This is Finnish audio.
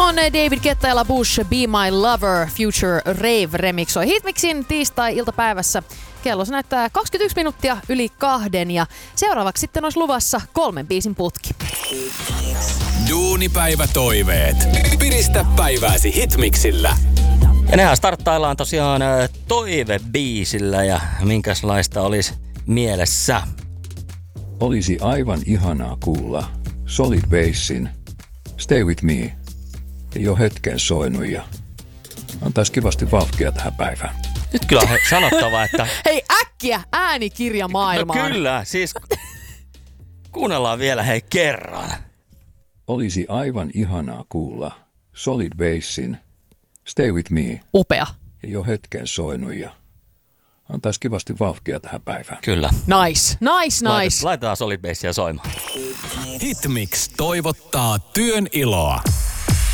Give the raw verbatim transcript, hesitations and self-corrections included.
on David Guetta ja La Bouche, Be My Lover, Future Rave remixoi Hitmixin tiistai-iltapäivässä. Kello se näyttää kaksikymmentäyksi minuuttia yli kahden ja seuraavaksi sitten olisi luvassa kolmen biisin putki. Duunipäivä toiveet. Piristä päivääsi Hitmixillä. Ja nehän starttaillaan tosiaan toivebiisillä ja minkälaista olisi mielessä. Olisi aivan ihanaa kuulla Solid Bassin Stay With Me ja jo hetken soinut ja antaisi kivasti vauhtia tähän päivään. Nyt kyllä on he, sanottava, että... Hei äkkiä äänikirja maailmaan. No kyllä, siis kuunnellaan vielä hei kerran. Olisi aivan ihanaa kuulla Solid Bassin Stay With Me. Upea. Ja jo hetken soinut ja antaisi kivasti vauhtia tähän päivään. Kyllä. Nice, nice, nice. Laitetaan Solid Bassia soimaan. Hitmix toivottaa työn iloa.